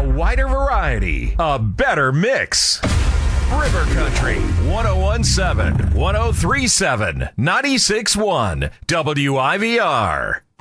wider variety, a better mix. River Country, 1017, 1037, 96.1, WIVR.